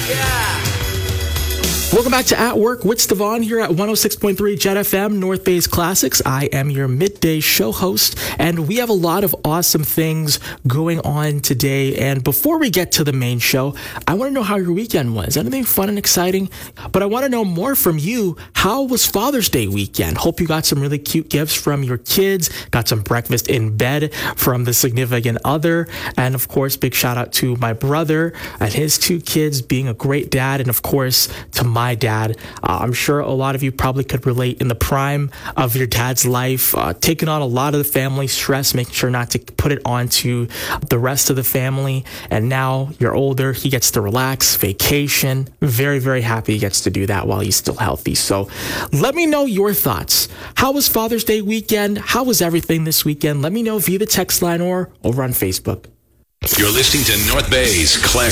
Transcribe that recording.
Welcome back to At Work with Stevon here at 106.3 Jet FM, North Bay's Classics. I am your midday show host, and we have a lot of awesome things going on today. And before we get to the main show, I want to know how your weekend was. Anything fun and exciting? But I want to know more from you. How was Father's Day weekend? Hope you got some really cute gifts from your kids, got some breakfast in bed from the significant other, and of course, big shout out to my brother and his two kids being a great dad, and of course, to my dad. I'm sure a lot of you probably could relate in the prime of your dad's life, taking on a lot of the family stress, making sure not to put it on to the rest of the family. And now you're older, he gets to relax, vacation. Very, very happy he gets to do that while he's still healthy. So let me know your thoughts. How was Father's Day weekend? How was everything this weekend? Let me know via the text line or over on Facebook. You're listening to North Bay's Classic